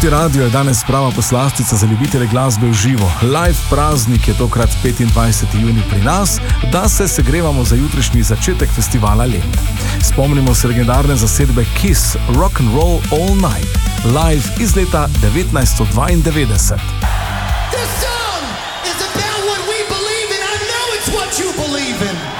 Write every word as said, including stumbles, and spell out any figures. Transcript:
Proti radio je danes prava poslastica za ljubitele glasbe v živo. Live praznik je tokrat petindvajseti junij pri nas, da se segrevamo za jutrišnji začetek festivala Lent. Spomnimo se legendarne zasedbe Kiss Rock and Roll All Night, live iz leta devetnajststo dvaindevetdeset. This song is about what we believe in. I know it's what you believe in.